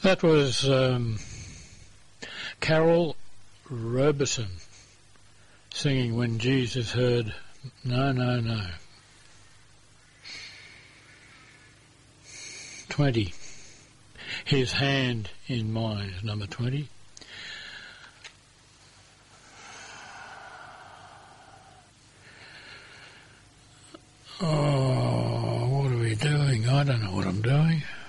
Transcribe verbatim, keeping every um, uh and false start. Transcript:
That was um, Carol Robeson singing When Jesus Heard No, No, No. twenty. His Hand in Mine is number twenty. Oh, what are we doing? I don't know what I'm doing.